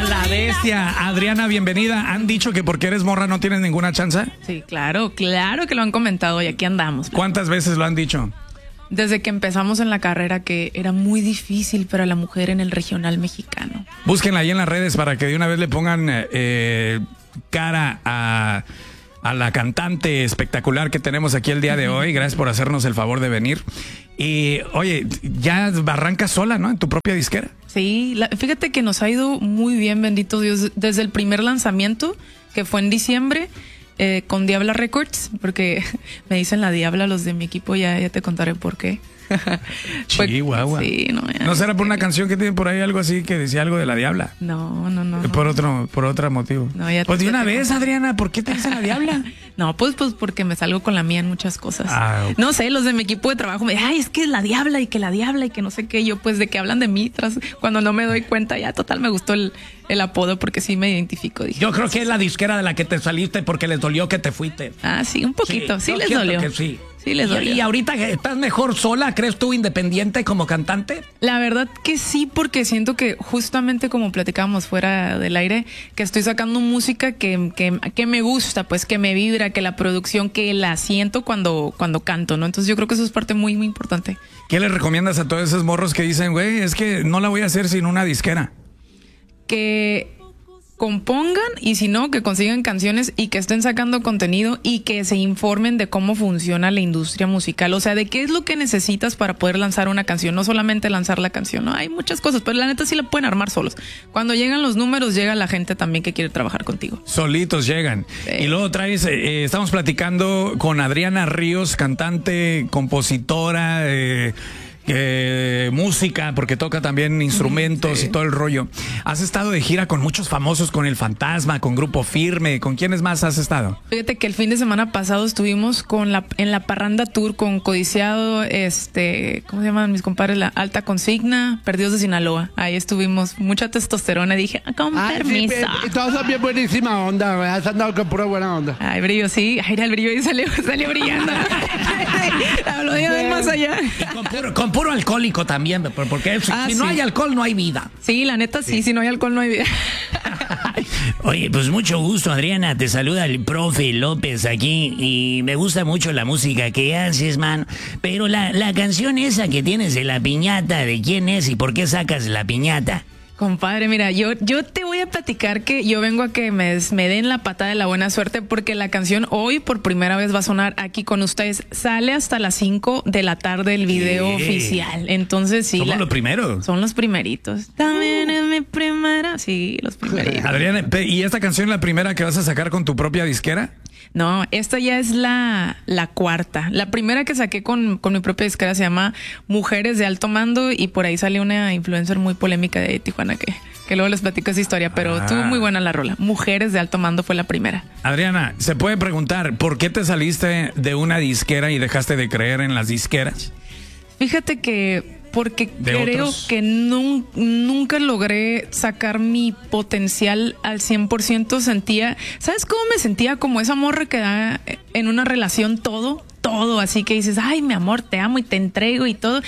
la bestia. Adriana, bienvenida. ¿Han dicho que porque eres morra no tienes ninguna chance? Sí, claro que lo han comentado y aquí andamos. ¿Cuántas veces lo han dicho? Desde que empezamos en la carrera, que era muy difícil para la mujer en el regional mexicano. Búsquenla ahí en las redes para que de una vez le pongan cara a la cantante espectacular que tenemos aquí el día de hoy. Gracias por hacernos el favor de venir. Y oye, ya arrancas sola, ¿no? En tu propia disquera. Sí, fíjate que nos ha ido muy bien, bendito Dios, desde el primer lanzamiento, que fue en diciembre, con Diabla Records, porque me dicen la Diabla los de mi equipo, ya te contaré por qué. Chihuahua. Sí, ¿No será por una canción que tiene por ahí algo así que decía algo de la Diabla? No. Por otro motivo. No, pues de una vez, Adriana, ¿por qué te dice la Diabla? No, pues porque me salgo con la mía en muchas cosas. Okay. No sé, los de mi equipo de trabajo me dicen, ay, es que es la Diabla y que no sé qué. Yo, pues, de que hablan de mí, cuando no me doy cuenta, ya total me gustó el apodo porque sí me identifico. Dije, yo creo que es la disquera de la que te saliste porque les dolió que te fuiste. Ah, sí, un poquito. Sí les dolió. Que sí. Sí les dolió. ¿Y ahorita estás mejor sola? ¿Crees tú independiente como cantante? La verdad que sí, porque siento que justamente como platicábamos fuera del aire, que estoy sacando música que me gusta, pues que me vibra, que la producción, que la siento cuando canto, ¿no? Entonces yo creo que eso es parte muy, muy importante. ¿Qué le recomiendas a todos esos morros que dicen, güey, es que no la voy a hacer sin una disquera? Que compongan y si no, que consigan canciones y que estén sacando contenido y que se informen de cómo funciona la industria musical, o sea, de qué es lo que necesitas para poder lanzar una canción, no solamente lanzar la canción, ¿no? Hay muchas cosas, pero la neta sí la pueden armar solos. Cuando llegan los números, llega la gente también que quiere trabajar contigo. Solitos llegan. Sí. Y luego traes, estamos platicando con Adriana Ríos, cantante, compositora, música, porque toca también instrumentos, sí, y todo el rollo. Has estado de gira con muchos famosos, con El Fantasma, con Grupo Firme. ¿Con quiénes más has estado? Fíjate que el fin de semana pasado estuvimos en la Parranda Tour con Codiciado, ¿cómo se llaman mis compadres? La Alta Consigna, Perdidos de Sinaloa. Ahí estuvimos, mucha testosterona. Dije, con permiso. Sí, todos son bien buenísima onda, güey. Has andado con pura buena onda. Ay, brillo, sí. Ay, el brillo y salió brillando. Lo digo más allá. Y con puro alcohólico también, porque si no hay alcohol no hay vida. Sí, la neta sí, si no hay alcohol no hay vida. Oye, pues mucho gusto, Adriana, te saluda el profe López aquí y me gusta mucho la música que haces, man, pero la canción esa que tienes de la piñata, ¿de quién es y por qué sacas la piñata? Compadre, mira, yo te voy a platicar que yo vengo a que me den la patada de la buena suerte porque la canción hoy por primera vez va a sonar aquí con ustedes. Sale hasta las 5 de la tarde el video oficial. Entonces sí. ¿Somos los primeros? Son los primeritos. También es mi primera. Sí, los primeritos. Adriana, ¿y esta canción es la primera que vas a sacar con tu propia disquera? No, esta ya es la cuarta. La primera que saqué con mi propia disquera se llama Mujeres de Alto Mando y por ahí salió una influencer muy polémica de Tijuana que luego les platico esa historia, pero estuvo muy buena la rola. Mujeres de Alto Mando fue la primera. Adriana, ¿se puede preguntar por qué te saliste de una disquera y dejaste de creer en las disqueras? Fíjate que porque creo que nunca logré sacar mi potencial al 100%. ¿Sabes cómo me sentía? Como esa morra que da en una relación todo, así que dices, ay, mi amor, te amo y te entrego y todo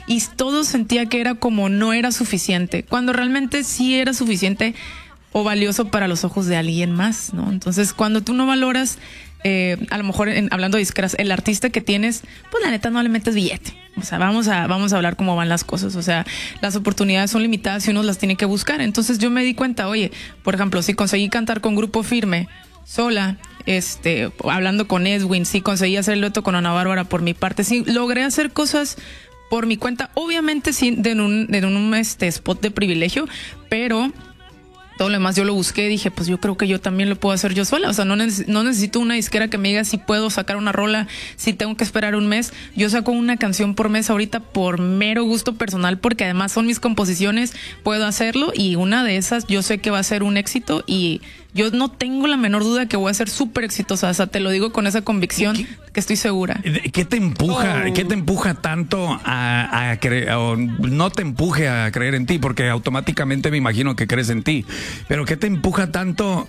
sentía que era como no era suficiente, cuando realmente sí era suficiente o valioso para los ojos de alguien más, ¿no? Entonces, cuando tú no valoras, a lo mejor hablando de disqueras, el artista que tienes, pues la neta no le metes billete. O sea, vamos a hablar cómo van las cosas. O sea, las oportunidades son limitadas y uno las tiene que buscar. Entonces yo me di cuenta, oye, por ejemplo, si conseguí cantar con Grupo Firme sola, hablando con Edwin, sí conseguí hacer el dueto con Ana Bárbara por mi parte, sí logré hacer cosas por mi cuenta, obviamente sí en un spot de privilegio, pero todo lo demás yo lo busqué, dije, pues yo creo que yo también lo puedo hacer yo sola. O sea, no necesito una disquera que me diga si puedo sacar una rola, si tengo que esperar un mes. Yo saco una canción por mes ahorita por mero gusto personal, porque además son mis composiciones, puedo hacerlo y una de esas yo sé que va a ser un éxito y yo no tengo la menor duda que voy a ser súper exitosa. O sea, te lo digo con esa convicción que estoy segura. ¿Qué te empuja tanto a creer, o no te empuje a creer en ti? Porque automáticamente me imagino que crees en ti. Pero ¿qué te empuja tanto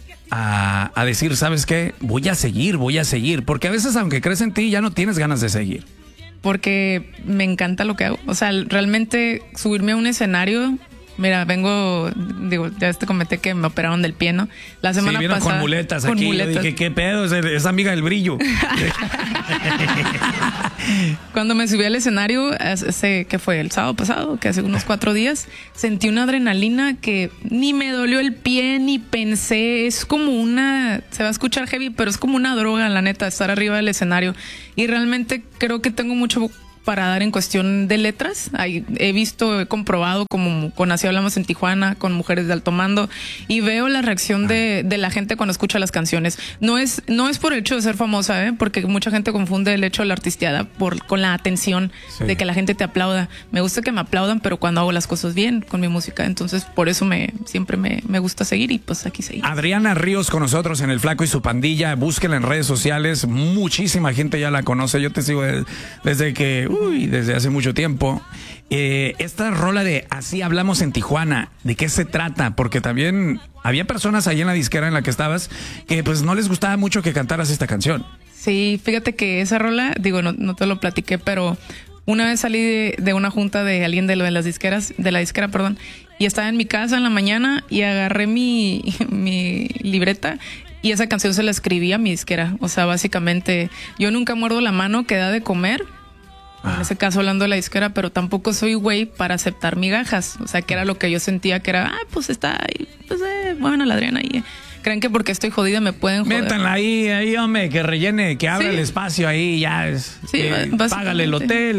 a decir, ¿sabes qué? Voy a seguir. Porque a veces, aunque crees en ti, ya no tienes ganas de seguir. Porque me encanta lo que hago. O sea, realmente subirme a un escenario Mira, ya te comenté que me operaron del pie, ¿no? La semana pasada. Con muletas aquí. Muletas. Yo dije, ¿qué pedo? Es amiga del brillo. Cuando me subí al escenario, que fue el sábado pasado, que hace unos 4 días, sentí una adrenalina que ni me dolió el pie, ni pensé. Es como se va a escuchar heavy, pero es como una droga, la neta, estar arriba del escenario. Y realmente creo que tengo mucho para dar en cuestión de letras. He comprobado, como con Así Hablamos en Tijuana, con Mujeres de Alto Mando, y veo la reacción de la gente cuando escucha las canciones. No es por el hecho de ser famosa, porque mucha gente confunde el hecho de la artisteada con la atención, de que la gente te aplauda. Me gusta que me aplaudan, pero cuando hago las cosas bien con mi música. Entonces, por eso siempre me gusta seguir, y pues aquí seguimos. Adriana Ríos con nosotros en El Flaco y su Pandilla. Búsquela en redes sociales. Muchísima gente ya la conoce. Yo te sigo desde hace mucho tiempo. Esta rola de Así Hablamos en Tijuana, ¿de qué se trata? Porque también había personas ahí en la disquera en la que estabas que pues no les gustaba mucho que cantaras esta canción. Sí, fíjate que esa rola, no te lo platiqué, pero una vez salí de una junta de alguien de la disquera, y estaba en mi casa en la mañana y agarré mi libreta. Y esa canción se la escribí a mi disquera. O sea, básicamente, yo nunca muerdo la mano que da de comer. En ese caso hablando de la disquera, pero tampoco soy güey para aceptar migajas. O sea, que era lo que yo sentía que era, pues está ahí, pues bueno, la Adriana ahí. Creen que porque estoy jodida me pueden joder. Métanla ahí, hombre, que rellene, que abra el espacio ahí, ya es. Sí, págale el hotel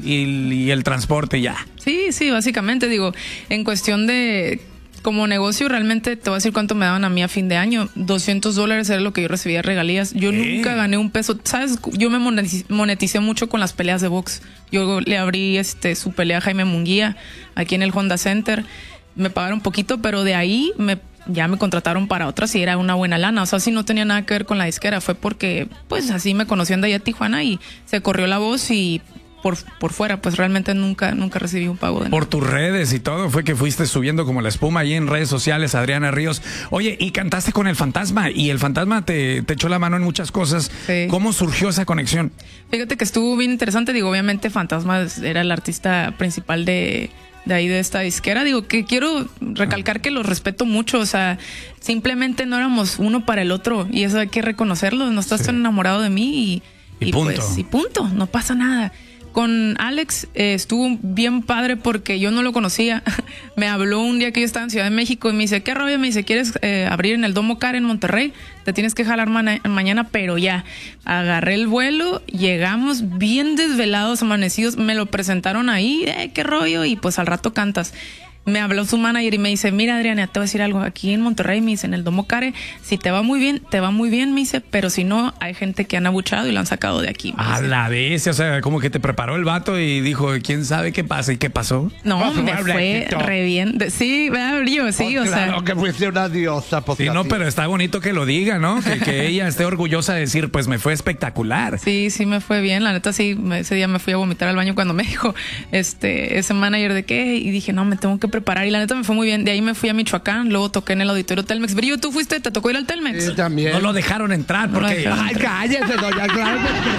y el transporte ya. Sí, básicamente, en cuestión de como negocio, realmente te voy a decir cuánto me daban a mí a fin de año. $200 era lo que yo recibía de regalías. Yo nunca gané un peso. ¿Sabes? Yo me moneticé mucho con las peleas de box. Yo le abrí su pelea a Jaime Munguía aquí en el Honda Center. Me pagaron poquito, pero de ahí ya me contrataron para otras y era una buena lana. O sea, sí, no tenía nada que ver con la disquera. Fue porque, pues, así me conocían de allá a Tijuana y se corrió la voz y por fuera, pues realmente nunca recibí un pago de nada. Por tus redes y todo, fue que fuiste subiendo como la espuma ahí en redes sociales, Adriana Ríos. Oye, y cantaste con el Fantasma, y el Fantasma te echó la mano en muchas cosas. Sí. ¿Cómo surgió esa conexión? Fíjate que estuvo bien interesante. Obviamente Fantasma era el artista principal de ahí de esta disquera. Que quiero recalcar que los respeto mucho. O sea, simplemente no éramos uno para el otro, y eso hay que reconocerlo. No estás tan enamorado de mí y punto. Pues, y punto, no pasa nada. Con Alex estuvo bien padre porque yo no lo conocía. Me habló un día que yo estaba en Ciudad de México y me dice, ¿qué rollo? Me dice, ¿quieres abrir en el Domo Car en Monterrey? Te tienes que jalar mañana, pero ya. Agarré el vuelo, llegamos bien desvelados, amanecidos, me lo presentaron ahí, ¿qué rollo? Y pues al rato cantas. Me habló su manager y me dice, mira, Adriana, te voy a decir algo. Aquí en Monterrey, me dice, en el Domo Care, si te va muy bien, me dice, pero si no, hay gente que han abuchado y lo han sacado de aquí. A la vez, o sea, como que te preparó el vato y dijo, ¿quién sabe qué pasa? ¿Y qué pasó? No, me fue re bien. Sí, yo, sí, o sea. Claro que fuiste una diosa. Sí, no, pero está bonito que lo diga, ¿no? Que ella esté orgullosa de decir, pues me fue espectacular. Sí, me fue bien. La neta, sí, ese día me fui a vomitar al baño cuando me dijo ese manager de qué, y dije, no, me tengo que preparar, y la neta me fue muy bien. De ahí me fui a Michoacán, luego toqué en el auditorio Telmex. Brillo, ¿tú fuiste? ¿Te tocó ir al Telmex? Sí, también. No lo dejaron entrar porque... Ay, cállese, doña Clara.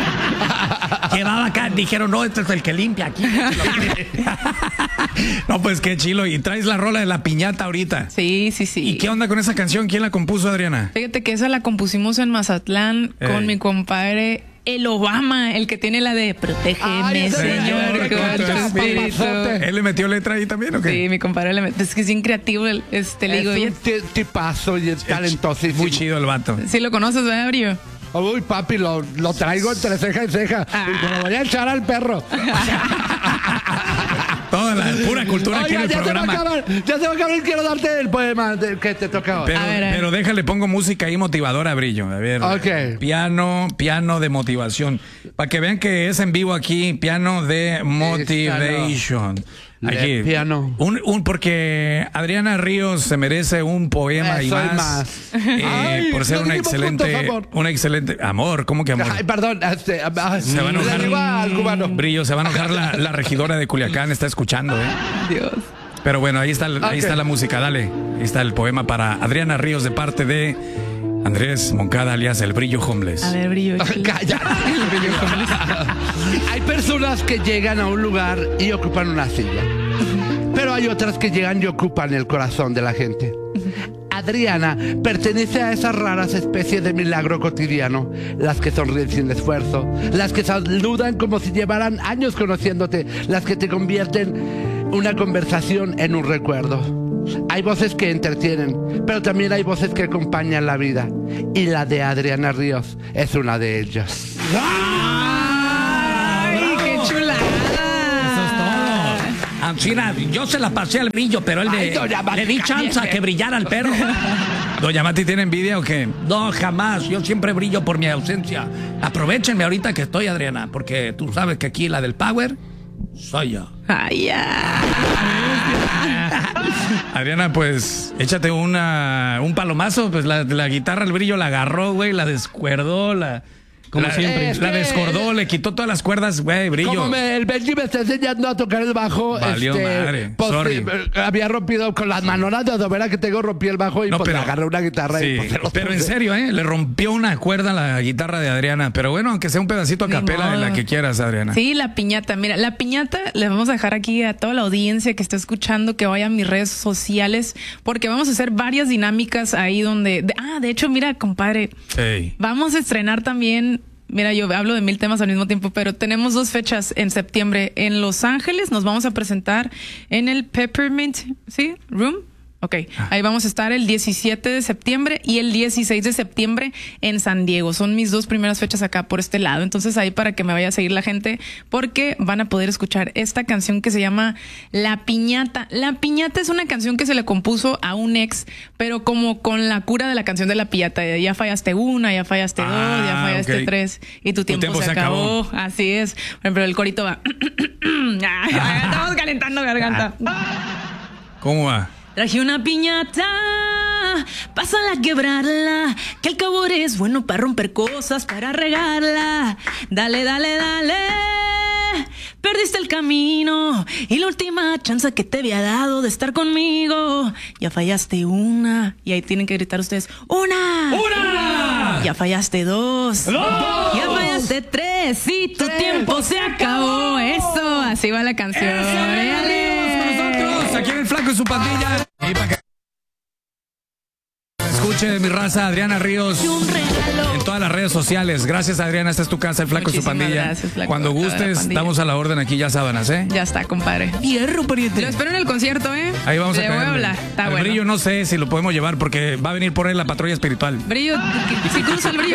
Llevaba acá, dijeron, no, este es el que limpia aquí. No, pues qué chilo. Y traes la rola de La Piñata ahorita. Sí. ¿Y qué onda con esa canción? ¿Quién la compuso, Adriana? Fíjate que esa la compusimos en Mazatlán con mi compadre el Obama, el que tiene la de Protégeme, Señor, con tu espíritu. ¿Él le metió letra ahí también o qué? Sí, mi compadre le metió. Es que es bien creativo. Le digo, es un tipazo y es talentosísimo. Muy chido el vato. Sí, lo conoces, ¿verdad, Brillo? Uy, papi, lo traigo entre ceja y ceja. Y me lo voy a echar al perro. Toda la pura cultura aquí en el programa. Ya se va a acabar. Quiero darte el poema que te toca hoy. Pero déjale, pongo música ahí motivadora, Brillo. A ver. Okay. Piano de motivación. Para que vean que es en vivo aquí, piano de motivation. Aquí. Piano. Porque Adriana Ríos se merece un poema y más. Ay, por ser una excelente amor. ¿Cómo que amor? Ay, perdón. Se va a enojar. Brillo, se va a enojar la regidora de Culiacán. Está escuchando, Dios. Pero bueno, ahí está la música. Dale. Ahí está el poema para Adriana Ríos de parte de Andrés Moncada, alias El Brillo Homeless. A ver, Brillo. Calla. Hay personas que llegan a un lugar y ocupan una silla. Pero hay otras que llegan y ocupan el corazón de la gente. Adriana pertenece a esas raras especies de milagro cotidiano, las que sonríen sin esfuerzo, las que saludan como si llevaran años conociéndote, las que te convierten una conversación en un recuerdo. Hay voces que entretienen, pero también hay voces que acompañan la vida, y la de Adriana Ríos es una de ellas. ¡Ay, qué chulada! China, yo se la pasé al brillo, pero él le di chance a que brillara el perro. ¿Doña Mati tiene envidia o qué? No, jamás. Yo siempre brillo por mi ausencia. Aprovechenme ahorita que estoy, Adriana, porque tú sabes que aquí la del power soy yo. Ay, ya. Adriana, pues échate un palomazo. Pues la guitarra, el brillo la agarró, güey, la descuerdó, como siempre. La descordó, le quitó todas las cuerdas, güey, brillo. Como el Benji me está enseñando a tocar el bajo. Valió madre. Pues, Sorry. Había rompido con las manolas de adobera que tengo, rompí el bajo y No, pues pero- agarré una guitarra Sí, y pues, se los pero en puse. serio, le rompió una cuerda a la guitarra de Adriana. Pero bueno, aunque sea un pedacito a Ni capela de la modo. que quieras, Adriana. Sí, la piñata. Mira, la piñata le vamos a dejar aquí a toda la audiencia que está escuchando que vaya a mis redes sociales porque vamos a hacer varias dinámicas ahí donde... de hecho, mira, compadre, Ey. vamos a estrenar también... Mira, yo hablo de 1000 temas al mismo tiempo, pero tenemos 2 fechas en septiembre. En Los Ángeles nos vamos a presentar en el Peppermint, ¿sí? Room. Ok, ahí vamos a estar el 17 de septiembre y el 16 de septiembre en San Diego. Son mis 2 primeras fechas acá por este lado. Entonces ahí para que me vaya a seguir la gente porque van a poder escuchar esta canción que se llama La Piñata. La Piñata es una canción que se le compuso a un ex, pero como con la cura de la canción de la piñata. Ya fallaste una, ya fallaste dos, ya fallaste ok. 3 y tu tiempo se acabó. Así es. Por ejemplo, el corito va... Estamos calentando garganta. ¿Cómo va? Traje una piñata, pásala a quebrarla, que el cabor es bueno para romper cosas, para regarla. Dale, dale, dale, perdiste el camino y la última chance que te había dado de estar conmigo. Ya fallaste una, y ahí tienen que gritar ustedes, ¡una! Ya fallaste 2. Ya fallaste 3, y tu tiempo se acabó. Eso, así va la canción. Nosotros, aquí en el Flaco y su pandilla. Y para que escuche mi raza, Adriana Ríos, en todas las redes sociales. Gracias, Adriana. Esta es tu casa, el Flaco y su Muchísimas pandilla. gracias, Flaco, Cuando toda la gustes, pandilla. damos a la orden aquí ya sábanas, ¿eh? Ya está, compadre. Hierro, pariente. Lo espero en el concierto, ¿eh? Ahí vamos a Le voy a caerle. hablar. Está El bueno. brillo no sé si lo podemos llevar porque va a venir por ahí la patrulla espiritual. Brillo, si cruza el brillo.